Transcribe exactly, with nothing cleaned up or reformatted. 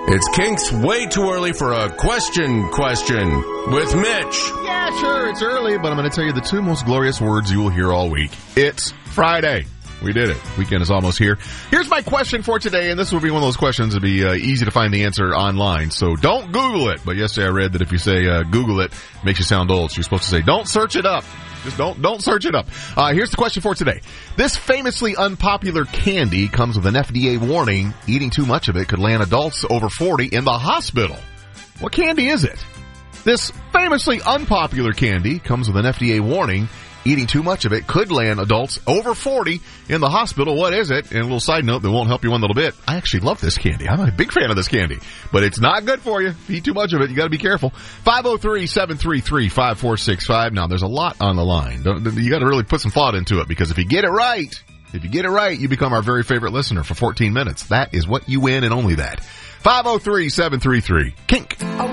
It's Kink's way too early for a question question with Mitch. Yeah, sure, it's early, but I'm going to tell you the two most glorious words you will hear all week. It's Friday. We did it. Weekend is almost here. Here's my question for today, and this will be one of those questions that will be uh, easy to find the answer online. So don't Google it. But yesterday I read that if you say uh, Google it, it makes you sound old. So you're supposed to say don't search it up. Just don't don't search it up. Uh, here's the question for today. This famously unpopular candy comes with an F D A warning. Eating too much of it could land adults over forty in the hospital. What candy is it? This famously unpopular candy comes with an F D A warning. Eating too much of it could land adults over forty in the hospital. What is it? And a little side note that won't help you one little bit. I actually love this candy. I'm a big fan of this candy. But it's not good for you. If you eat too much of it, you got to be careful. five oh three, seven three three, five four six five. Now, there's a lot on the line. You got to really put some thought into it, because if you get it right, if you get it right, you become our very favorite listener for fourteen minutes. That is what you win, and only that. five oh three, seven three three, Kink.